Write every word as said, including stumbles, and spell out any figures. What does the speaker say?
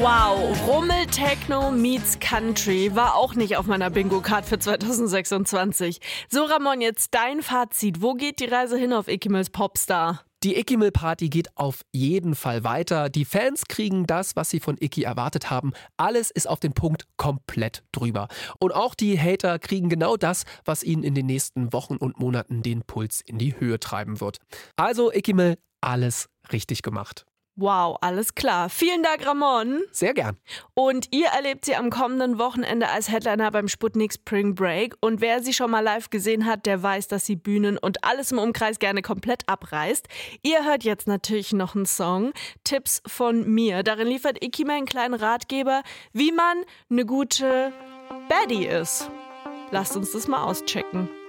Wow, Rummel-Techno meets Country war auch nicht auf meiner Bingo-Card für zwanzig sechsundzwanzig. So, Ramon, jetzt dein Fazit. Wo geht die Reise hin auf Ikimels Popstar? Die Ikimel-Party geht auf jeden Fall weiter. Die Fans kriegen das, was sie von Iki erwartet haben. Alles ist auf den Punkt komplett drüber. Und auch die Hater kriegen genau das, was ihnen in den nächsten Wochen und Monaten den Puls in die Höhe treiben wird. Also Ikimel, alles richtig gemacht. Wow, alles klar. Vielen Dank, Ramon. Sehr gern. Und ihr erlebt sie am kommenden Wochenende als Headliner beim Sputnik Spring Break. Und wer sie schon mal live gesehen hat, der weiß, dass sie Bühnen und alles im Umkreis gerne komplett abreißt. Ihr hört jetzt natürlich noch einen Song, Tipps von mir. Darin liefert Iki mir einen kleinen Ratgeber, wie man eine gute Baddie ist. Lasst uns das mal auschecken.